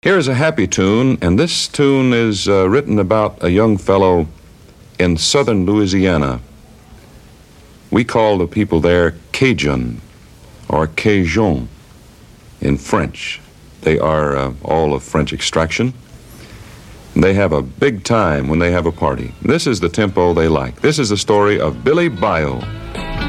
Here's a happy tune, and this tune is written about a young fellow in southern Louisiana. We call the people there Cajun or Cajun in French. They are all of French extraction. They have a big time when they have a party. This is the tempo they like. This is the story of Billy Bayou.